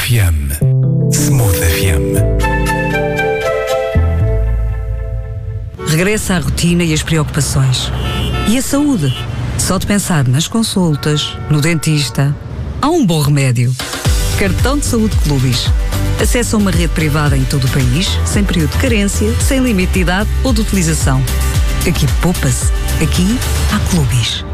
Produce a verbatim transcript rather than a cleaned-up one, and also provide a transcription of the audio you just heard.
F M. Smooth F M. Regressa à rotina e as preocupações. E a saúde? Só de pensar nas consultas, no dentista, há um bom remédio. Cartão de Saúde Clubis. Acesse a uma rede privada em todo o país, sem período de carência, sem limite de idade ou de utilização. Aqui poupa-se. Aqui há Clubis.